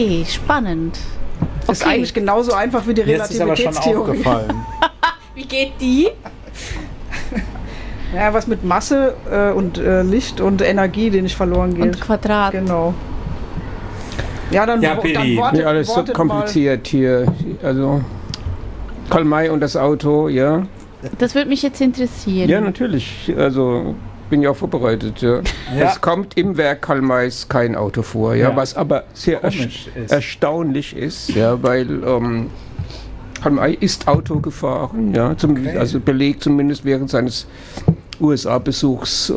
Spannend. Ist eigentlich genauso einfach wie die Relativitätstheorie. Jetzt ist aber schon aufgefallen. Wie geht die? Ja, was mit Masse und Licht und Energie, die nicht verloren geht. Und Quadrat. Genau. Ja, dann Billy. Nicht alles so kompliziert hier. Also Karl May und das Auto, ja. Das würde mich jetzt interessieren. Ja, natürlich. Also bin ja auch vorbereitet. Ja. Es kommt im Werk Karl Mays kein Auto vor, ja, was aber sehr erstaunlich ist, ja, weil Karl May ist Auto gefahren, ja, also belegt zumindest während seines USA-Besuchs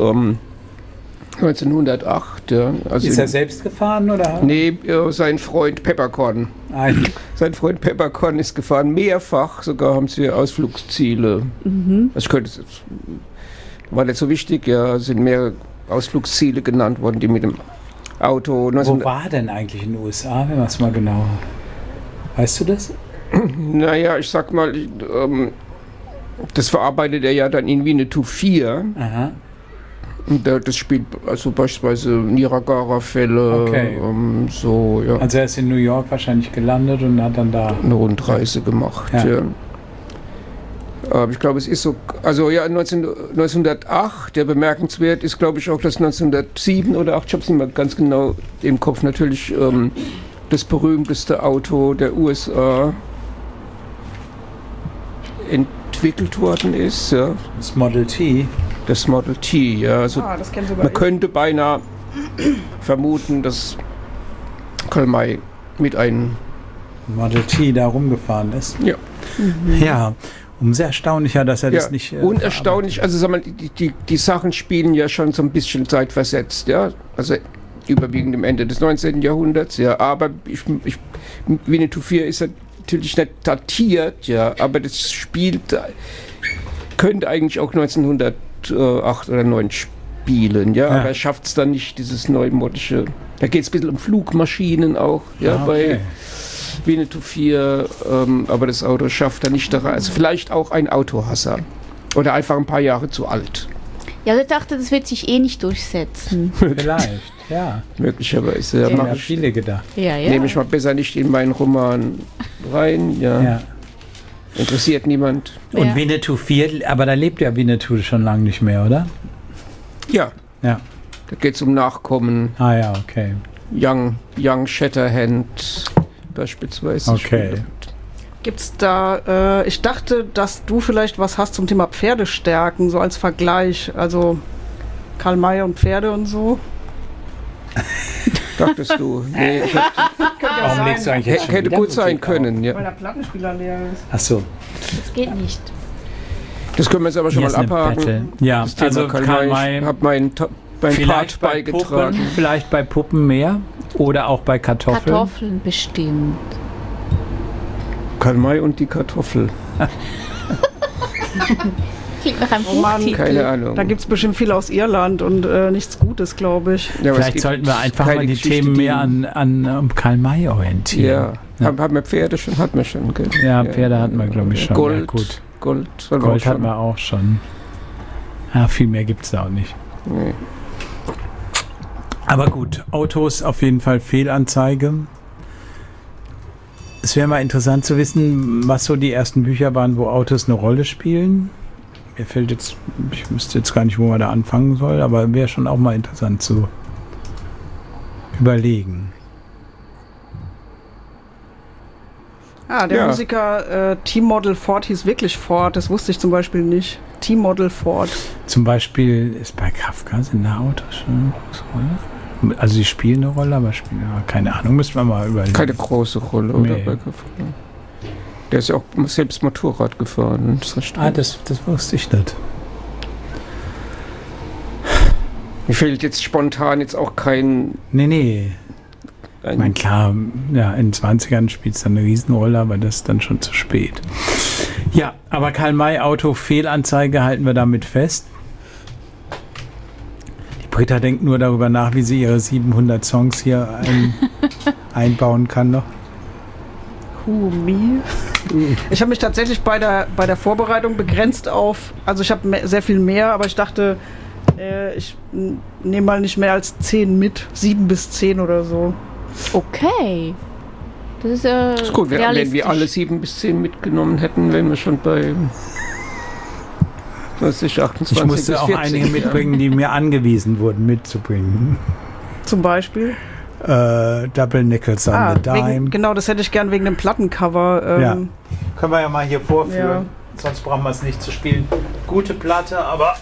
1908. Ja, also ist er selbst gefahren oder? Nee, sein Freund Peppercorn. Sein Freund Peppercorn ist gefahren, mehrfach, sogar haben sie Ausflugsziele. Also ich könnte es jetzt, war nicht so wichtig, ja, sind mehrere Ausflugsziele genannt worden, die mit dem Auto. Wo war denn eigentlich in den USA, wenn man es mal genau. Weißt du das? Naja, ich sag mal, das verarbeitet er ja dann in Winnetou 4. Aha. Und das spielt also beispielsweise Niagara-Fälle, so, ja. Also er ist in New York wahrscheinlich gelandet und hat dann da eine Rundreise gemacht, ja. Ich glaube, es ist so, also ja, 1908, der bemerkenswert ist, glaube ich, auch das 1907 oder 8, ich habe es nicht mehr ganz genau im Kopf, natürlich das berühmteste Auto der USA entwickelt worden ist. Ja. Das Model T. Das Model T, ja. Also das kennen sogar man könnte beinahe vermuten, dass Karl May mit einem Model T da rumgefahren ist. Ja. Ja, umso erstaunlicher, dass er das nicht... und erstaunlich, also sag mal, die Sachen spielen ja schon so ein bisschen zeitversetzt, ja. Also überwiegend im Ende des 19. Jahrhunderts, ja. Aber Winnetou 4 ist natürlich nicht datiert, ja, aber das spielt, könnte eigentlich auch 1908 oder 9 spielen, ja. Aber er schafft es dann nicht, dieses neumodische, da geht es ein bisschen um Flugmaschinen auch, ja, bei Winnetou 4, aber das Auto schafft er nicht da rein. Also vielleicht auch ein Autohasser oder einfach ein paar Jahre zu alt. Ja, ich dachte, das wird sich eh nicht durchsetzen. Vielleicht, ja. Möglicherweise. Ja, haben viele gedacht. Ja. Nehme ich mal besser nicht in meinen Roman rein, ja. Interessiert niemand. Und Winnetou 4, aber da lebt ja Winnetou schon lange nicht mehr, oder? Ja. Da geht es um Nachkommen. Ah ja, okay. Young Shatterhand beispielsweise. Okay. Gibt's da, ich dachte, dass du vielleicht was hast zum Thema Pferdestärken, so als Vergleich, also Karl May und Pferde und so. Dachtest du? Nee, warum legst du eigentlich jetzt schon hätte gut sein können, ja. Weil der Plattenspieler leer ist. Ach so. Das geht nicht. Das können wir jetzt aber schon mal abhaken. Ja, also Karl May, ich habe meinen Part beigetragen. Puppen, vielleicht bei Puppen mehr oder auch bei Kartoffeln. Kartoffeln bestimmt. Karl May und die Kartoffel. Klingt nach einem Mann, Buchtitel. Keine Ahnung. Da gibt es bestimmt viel aus Irland und nichts Gutes, glaube ich. Ja, vielleicht sollten wir einfach mal die Themen mehr an Karl May orientieren. Ja. Haben wir Pferde schon? Hatten wir schon. Ja, Pferde hatten wir, glaube ich, schon. Gold, ja, gut. Gold hatten wir auch schon. Ja, viel mehr gibt es da auch nicht. Nee. Aber gut, Autos auf jeden Fall Fehlanzeige. Es wäre mal interessant zu wissen, was so die ersten Bücher waren, wo Autos eine Rolle spielen. Mir fällt jetzt, ich wüsste jetzt gar nicht, wo man da anfangen soll, aber wäre schon auch mal interessant zu überlegen. Der Musiker T-Model Ford hieß wirklich Ford, das wusste ich zum Beispiel nicht. T-Model Ford. Zum Beispiel ist bei Kafka sind da Autos schon eine große Rolle? Also sie spielen eine Rolle, aber keine Ahnung, müssen wir mal überlegen. Keine große Rolle, oder? Bei Kafka. Der ist ja auch selbst Motorrad gefahren. Das wusste ich nicht. Mir fehlt jetzt spontan jetzt auch kein... Nee. Ich meine, klar, ja, in den 20ern spielt es dann eine Riesenrolle, aber das ist dann schon zu spät. Ja, aber Karl May Auto Fehlanzeige halten wir damit fest. Die Britta denkt nur darüber nach, wie sie ihre 700 Songs hier einbauen kann noch. Who, me? Ich habe mich tatsächlich bei der Vorbereitung begrenzt auf, also ich habe sehr viel mehr, aber ich dachte, ich nehme mal nicht mehr als 10 mit, 7 bis 10 oder so. Okay. Das ist, ist gut, wenn realistisch. wir alle 7 bis 10 mitgenommen hätten, wären wir schon bei 28 Ich musste bis auch 40, einige mitbringen, die mir angewiesen wurden mitzubringen. Zum Beispiel? Double Nickels on the Dime. Genau, das hätte ich gern wegen dem Plattencover. Ja. Können wir ja mal hier vorführen. Ja. Sonst brauchen wir es nicht zu spielen. Gute Platte, aber...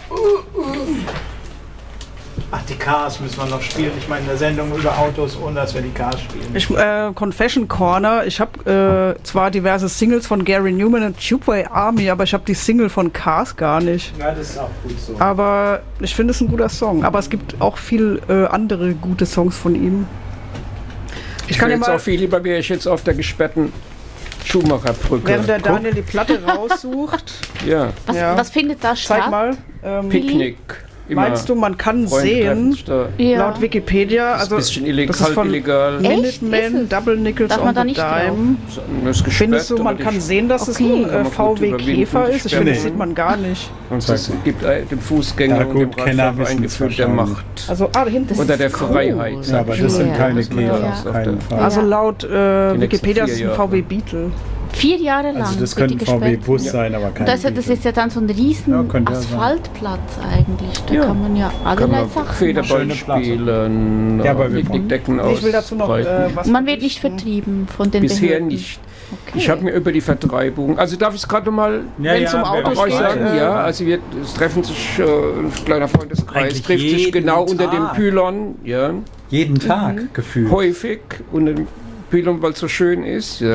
Ach, die Cars müssen wir noch spielen. Ich meine, in der Sendung über Autos, ohne dass wir die Cars spielen. Confession Corner. Ich habe zwar diverse Singles von Gary Newman und Tubeway Army, aber ich habe die Single von Cars gar nicht. Ja, das ist auch gut so. Aber ich finde es ein guter Song. Aber es gibt auch viel andere gute Songs von ihm. Ich kann jetzt auch viel lieber, wäre ich jetzt auf der gesperrten Schumacherbrücke. Während der Daniel die Platte raussucht. Ja. Was findet da statt? Zeig mal. Picknick. Immer. Meinst du, man kann Freunde sehen, Ja. laut Wikipedia, Das ist also ein bisschen das ist von illegal. Echt? Ist Minuteman, es? Double Nickels Darf on man da the nicht Dime. Das ist gesperrt, Findest du, man aber kann sehen, dass es Okay. ein Kann man gut VW überwinden, Käfer die ist? Ich finde, das Sperre. sieht man gar nicht. Und es gibt dem Fußgänger Ja, und gut, dem Kenner Radfahrer ein wissen's Gefühl der wahrscheinlich. Macht. Also, hinten. Unter der cool. Freiheit. Ja, aber das sind Ja. keine Das muss man Käfer, ja. auf keinen Fall. Also Ja. laut Wikipedia ist es 4 ein Jahre. VW Beetle. 4 Jahre lang. Also das wird könnte ein die VW gesperrt. Bus sein, aber kein Das Beetle. ist ja dann so ein riesen Ja, könnte ja sein. Asphaltplatz eigentlich. Da Ja. kann man ja Kann allerlei man Sachen machen. Federball Schöne Platte. spielen, Ja, aber wir Picknickdecken Ich will dazu noch ausbreiten. was. Und man wird nicht vertrieben von den Bisher Behörden. nicht. Okay. Ich habe mir über die Vertreibung, also darf ich es gerade mal Ja, Wenn es um wer Autos euch geht, sagen, ja, also es treffen sich, ein kleiner Freundeskreis Eigentlich trifft sich jeden genau unter dem Tag. Pylon, ja, jeden Tag gefühlt. häufig unter dem Pylon, weil es so schön ist, ja.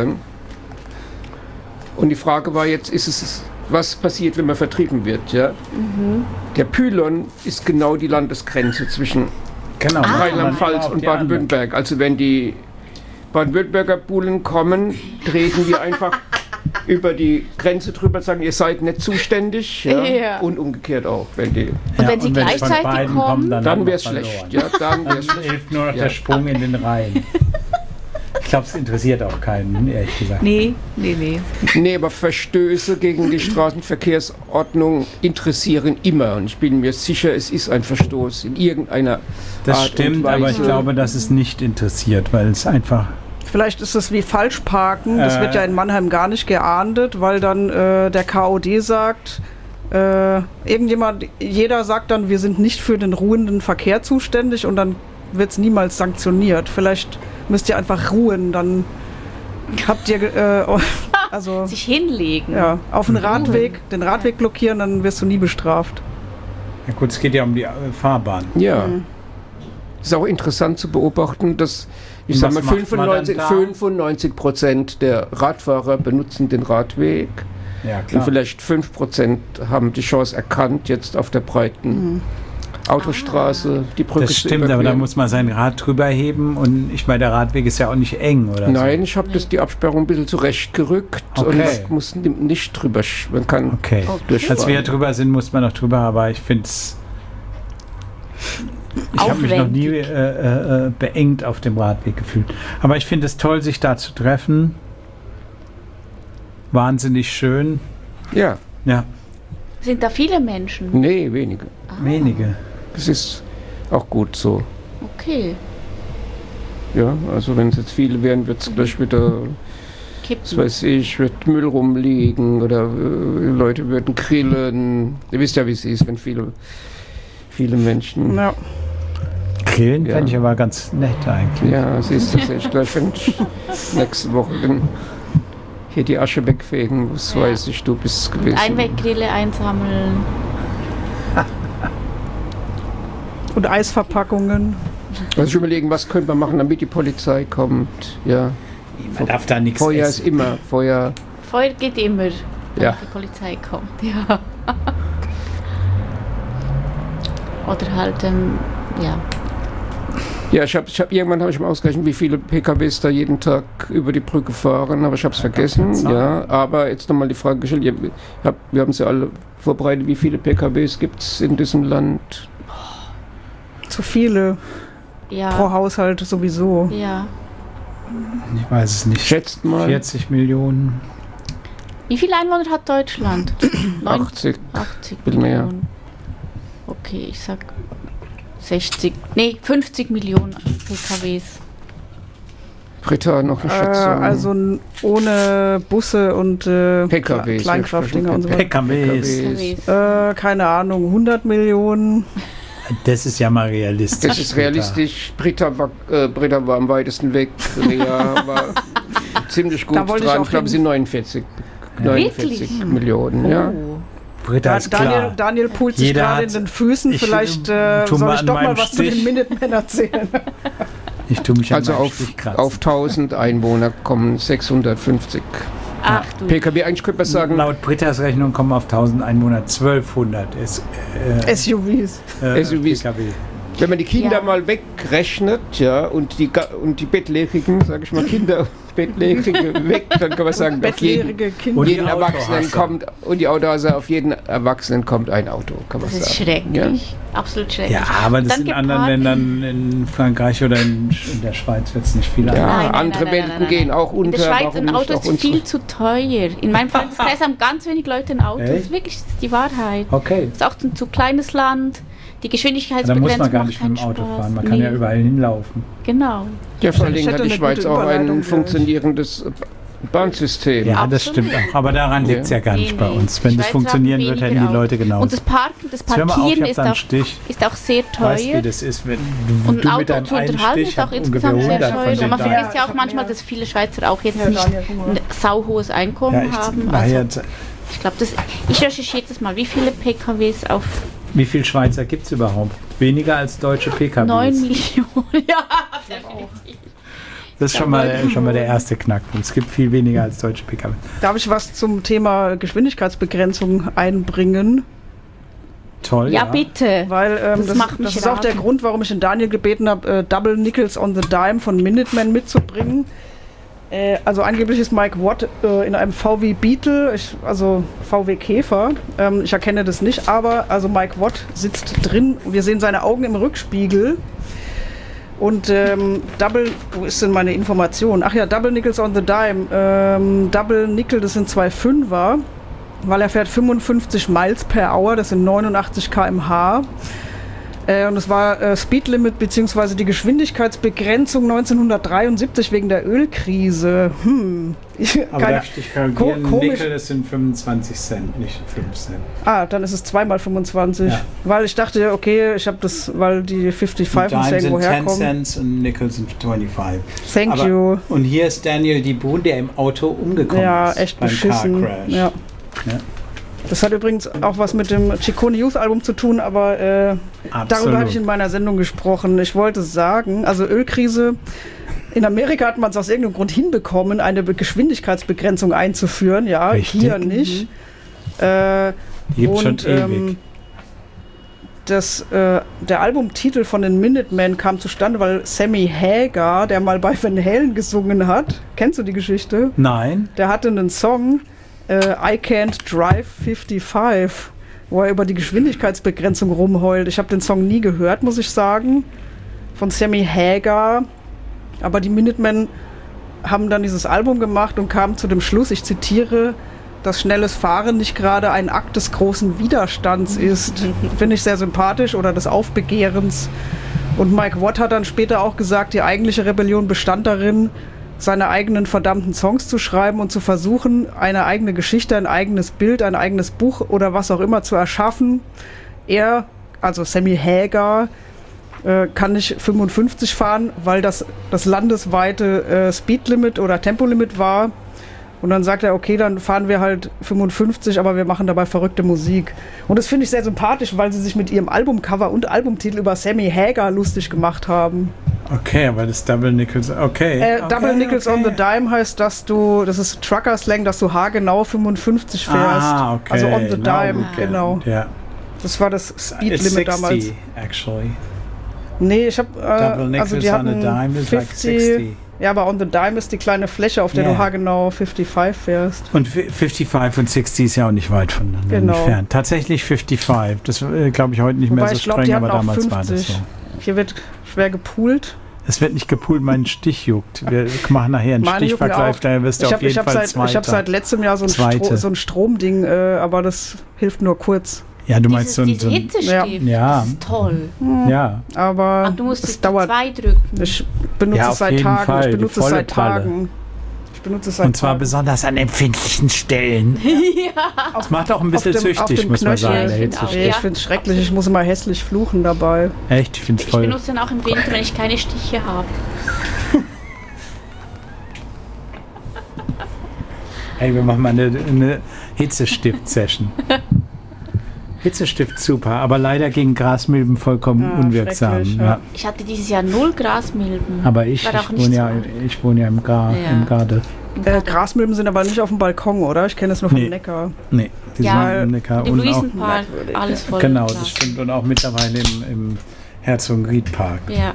Und die Frage war jetzt, was passiert, wenn man vertrieben wird, ja? Der Pylon ist genau die Landesgrenze zwischen Genau. Rheinland-Pfalz Auf und die anderen. Baden-Württemberg. Also wenn die Baden-Württemberger Bullen kommen, treten wir einfach über die Grenze drüber und sagen, ihr seid nicht zuständig. Ja? Ja. Und umgekehrt auch. Wenn die, Und wenn sie es von gleichzeitig beiden kommen, kommt, dann haben wir wäre es verloren. schlecht. Ja? Dann wär's Dann schlecht. hilft nur noch Ja. der Sprung in den Rhein. Ich glaube, es interessiert auch keinen, ehrlich gesagt. Nee. Nee, aber Verstöße gegen die Straßenverkehrsordnung interessieren immer. Und ich bin mir sicher, es ist ein Verstoß in irgendeiner Das Art stimmt, und Weise. aber ich glaube, dass es nicht interessiert, weil es einfach... Vielleicht ist es wie Falschparken. Das wird ja in Mannheim gar nicht geahndet, weil dann der KOD sagt, jeder sagt dann, wir sind nicht für den ruhenden Verkehr zuständig und dann wird es niemals sanktioniert. Vielleicht müsst ihr einfach ruhen, dann habt ihr also sich hinlegen. ja, auf den Radweg blockieren, dann wirst du nie bestraft. Ja gut, es geht ja um die Fahrbahn. Ja. Es ist auch interessant zu beobachten, dass ich Und sage was mal, macht man dann da? 95% der Radfahrer benutzen den Radweg Ja, und klar. vielleicht 5% haben die Chance erkannt, jetzt auf der breiten Autostraße die Brücke Das zu stimmt, aber da überqueren. muss man sein Rad drüber heben und ich meine, der Radweg ist ja auch nicht eng, oder? Nein, ich habe die Absperrung ein bisschen zurechtgerückt und Okay. man muss nicht drüber, man kann So. Okay. durchfahren. Als wir drüber sind, muss man noch drüber, aber ich finde es... Ich habe mich noch nie beengt auf dem Radweg gefühlt. Aber ich finde es toll, sich da zu treffen. Wahnsinnig schön. Ja, Ja, Sind da viele Menschen? nee, wenige. wenige. Das ist auch gut so. Okay. Ja, also wenn es jetzt viele wären, wird es gleich wieder, was Kippen. weiß ich, wird Müll rumliegen oder Leute würden grillen. Ihr wisst ja, wie es ist, wenn viele Menschen. Ja. Grillen Ja. fände ich aber ganz nett eigentlich. Ja, siehst du, ich gleich, wenn ich nächste Woche hier die Asche wegfegen muss, Ja. weiß ich, du bist gewesen. Einweggrille einsammeln. Und Eisverpackungen. Also ich überlegen, was könnte man machen, damit die Polizei kommt. Ja, Man darf da nichts Feuer ist essen. immer, Feuer. Feuer geht immer, wenn Ja. die Polizei kommt. Ja. Oder halt, ja. Ja, irgendwann habe ich mal ausgerechnet, wie viele PKWs da jeden Tag über die Brücke fahren, aber ich habe es vergessen. Ja, aber jetzt nochmal die Frage gestellt, wir haben sie alle vorbereitet, wie viele PKWs gibt es in diesem Land? Zu viele Ja. pro Haushalt sowieso. Ja. Ich weiß es nicht. Schätzt mal. 40 Millionen. Wie viele Einwohner hat Deutschland? 80. 80 Bisschen mehr. Millionen. Okay, ich sag 50 Millionen PKWs. Britta, noch eine Schätzung. Also ohne Busse und PKWs, Kleinkraftdinger und so weiter. PKWs. Keine Ahnung, 100 Millionen. Das ist ja mal realistisch. Das ist realistisch. Britta war am weitesten weg. Rea war ziemlich gut Da wollte dran. ich auch Ich glaube, sie sind 49 Millionen. Ja. Britta ist klar. Daniel pult sich Jeder gerade hat- in den Füßen. ich, Vielleicht tu soll mal ich an doch mal meinem was zu den Stich. Minutemen erzählen. Ich tue mich Also an meinem auf Stich kratzen. 1000 Einwohner kommen 650 Ach du. PKW. Eigentlich könnte man sagen, Laut Brittas Rechnung kommen auf 1000 Einwohner 1200 SUVs. SUVs. PKW. wenn man die Kinder Ja. mal wegrechnet, ja, und die Bettlägerigen, sage ich mal, Kinder und Bettlägerige weg, dann kann man sagen, auf jeden, Bettlägerige Kinder. Und die jeden Erwachsenen Autohasser. kommt, und die Autohasser, auf jeden Erwachsenen kommt ein Auto, kann man Das ist sagen. schrecklich. Absolut schrecklich. Ja, aber das Dann in anderen gepaart- Ländern, in Frankreich oder in der Schweiz wird es nicht viel Ja, anders. andere Welten gehen auch In unter. der Schweiz warum ein nicht Auto auch ist viel unsere? zu teuer. In meinem Freundeskreis haben ganz wenig Leute ein Auto. Das Echt? ist wirklich das ist die Wahrheit. Okay. Es ist auch ein zu kleines Land. Die Da Geschwindigkeitsbegrenzung muss man gar macht nicht mit dem keinen Auto Spaß. fahren. Man kann ja überall hinlaufen. Genau. Ja, vor allen Ich Dingen hätte hat die eine Schweiz gute auch Überleitung ein gleich. funktionierendes Bahnsystem. Ja, das Absolut. stimmt auch. Aber daran liegt es ja gar nicht bei uns. Wenn Die das Schweizer funktionieren haben würde, hätten weniger die Leute Autos. genau. Und das Parken, das Hör mal auf, ich Parkieren hab ist da einen auch, Stich. ist auch sehr Weißt du, wie teuer. das ist, wenn Und du ein mit Auto deinem zu einen unterhalten Stich ist auch ungefähr insgesamt sehr 100 von teuer. den Und man Teilen. vergisst ja ich auch hab manchmal, mehr. dass viele Schweizer auch jetzt Ja, nicht Daniel, guck mal. ein sauhohes Einkommen Ja, haben. war Also, jetzt, ich glaube, ich recherchiere das mal. Wie viele PKWs auf wie viele Schweizer gibt es überhaupt? Weniger als deutsche PKWs. 9 Millionen? Ja, definitiv. Das ist schon mal der erste Knackpunkt. Es gibt viel weniger als deutsche PKWs. Darf ich was zum Thema Geschwindigkeitsbegrenzung einbringen? Toll. Ja, bitte. Weil Das macht mich das ist auch der raten. Grund, warum ich den Daniel gebeten habe, Double Nickels on the Dime von Minutemen mitzubringen. Also angeblich ist Mike Watt in einem VW Beetle, also VW Käfer. Ich erkenne das nicht, aber also Mike Watt sitzt drin. Wir sehen seine Augen im Rückspiegel. Und wo ist denn meine Information? Ach ja, Double Nickels on the Dime. Double Nickel, das sind 2 Fünfer, weil er fährt 55 Miles per Hour, das sind 89 km/h. Und es war Speedlimit bzw. die Geschwindigkeitsbegrenzung 1973 wegen der Ölkrise. Aber darf ich dich korrigieren? komisch. Nickel, das sind 25 Cent, nicht 5 Cent. Dann ist es 2 mal 25. Ja. Weil ich dachte, okay, ich habe das, weil die 55 muss ja Dime irgendwo sind 10 herkommen. Cents und Nickel sind 25. Thank Aber- you. Und hier ist Daniel Dibun, der im Auto umgekommen Ja, ist. echt beim beschissen. Car Crash. Ja. Ja. Das hat übrigens auch was mit dem Ciccone Youth Album zu tun, aber darüber Absolut. hatte ich in meiner Sendung gesprochen. Ich wollte sagen, also Ölkrise, in Amerika hat man es aus irgendeinem Grund hinbekommen, eine Geschwindigkeitsbegrenzung einzuführen. Ja, Richtig. hier nicht. Die gibt schon ewig. Der Albumtitel von den Minutemen kam zustande, weil Sammy Hagar, der mal bei Van Halen gesungen hat, kennst du die Geschichte? Nein. Der hatte einen Song, I Can't Drive 55, wo er über die Geschwindigkeitsbegrenzung rumheult. Ich habe den Song nie gehört, muss ich sagen, von Sammy Hagar. Aber die Minutemen haben dann dieses Album gemacht und kamen zu dem Schluss, ich zitiere, dass schnelles Fahren nicht gerade ein Akt des großen Widerstands ist. Finde ich sehr sympathisch, oder des Aufbegehrens. Und Mike Watt hat dann später auch gesagt, die eigentliche Rebellion bestand darin, seine eigenen verdammten Songs zu schreiben und zu versuchen, eine eigene Geschichte, ein eigenes Bild, ein eigenes Buch oder was auch immer zu erschaffen. Er, also Sammy Hagar, kann nicht 55 fahren, weil das landesweite Speedlimit oder Tempolimit war. Und dann sagt er, okay, dann fahren wir halt 55, aber wir machen dabei verrückte Musik. Und das finde ich sehr sympathisch, weil sie sich mit ihrem Albumcover und Albumtitel über Sammy Hagar lustig gemacht haben. Okay, aber das Double Nickels, okay. Double Nickels on the Dime heißt, das ist Trucker-Slang, dass du haargenau 55 fährst. Ah, okay. Also on the Now Dime, we get genau. it. Ja. Das war das It's Speedlimit 60, damals. actually. Nee, ich habe Double Nickels also die on the hatten Dime is like 60. Ja, aber on the Dime ist die kleine Fläche, auf der Yeah. du haargenau 55 fährst. Und 55 und 60 ist ja auch nicht weit voneinander Genau. entfernt. Tatsächlich 55. Das glaube ich heute nicht mehr Wobei so ich glaube, streng, die aber hatten auch damals 50. war das so. Hier wird schwer gepoolt. Es wird nicht gepoolt, mein Stich juckt. Wir machen nachher einen Meine jucken Stichvergleich, auch. daher wirst du auf jeden Fall Ich habe seit letztem Jahr so ein Zweite. Stromding, aber das hilft nur kurz. Ja, du meinst Diese Hitzestift, Ja. das ist toll. Ja. Aber Du musst es die dauert. 2 drücken. Ich benutze Ja, es auf seit jeden Tagen. Fall, Ich die benutze es volle seit Palle. Tagen. Ich benutze es seit Und zwar Tagen. besonders an empfindlichen Stellen. Das macht auch ein bisschen auf süchtig, dem muss man Knöchel. sagen. Ja, der ich find auch. Hitzestift. Nee, ich Ja, finde es schrecklich. Ich muss immer hässlich fluchen dabei. Echt, ich finde es Ich voll. benutze den auch im Winter, wenn ich keine Stiche habe. Ey, wir machen mal eine Hitzestift-Session. Hitzestift super, aber leider gegen Grasmilben vollkommen Ja, unwirksam. schrecklich, Ja. ja. Ich hatte dieses Jahr 0 Grasmilben. Aber ich War doch nicht wohne so ja, alt. ich wohne ja im Garde. Grasmilben sind aber nicht auf dem Balkon, oder? Ich kenne das nur vom Nee. Neckar. Nee, die Ja, sind im Neckar Im und auch. Luisenpark, alles voll. Genau, Gras. das stimmt. Und auch mittlerweile im Herzogenried-Park. Ja.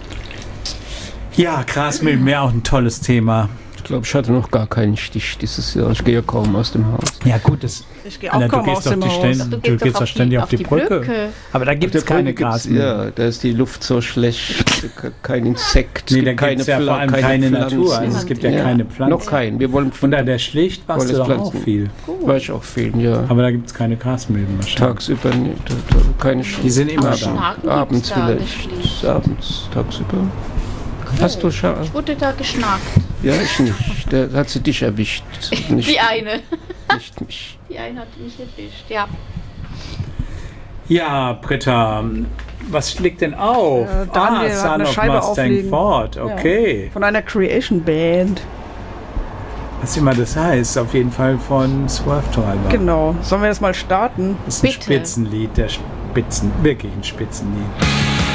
Ja, Grasmilben wäre auch ein tolles Thema. Ich glaube, ich hatte noch gar keinen Stich dieses Jahr. Ich gehe ja kaum aus dem Haus. Ja gut, das, Ich gehe auch Na, kaum aus dem Haus. Du gehst doch ständig auf die Brücke. Aber da gibt es keine Grasmilben. Ja, da ist die Luft so schlecht, kein Insekt, Nee, da keine gibt es ja vor allem keine Natur. Also es gibt ja keine Pflanzen. Noch keinen. Wir wollen Und an der Schlicht warst du Wollen doch auch Pflanzen. viel. war ich auch viel, ja. Aber da gibt es keine Grasmilben wahrscheinlich. Tagsüber nicht, keine Die sind immer Aber da. Schnaken Abends gibt's da vielleicht. nicht. Abends, tagsüber. Hast du schon? Ich wurde da geschnackt. Ja, ich nicht. Da hat sie dich erwischt. Nicht, Die eine. nicht mich. Die eine hat mich erwischt, ja. Ja, Britta, was liegt denn auf? Daniel hat Son eine of Scheibe Mustang auflegen. Ford, okay. Von einer Creation Band. Was immer das heißt, auf jeden Fall von Swerve Driver. Genau. Sollen wir das mal starten? Das ist ein Bitte. Spitzenlied, wirklich ein Spitzenlied.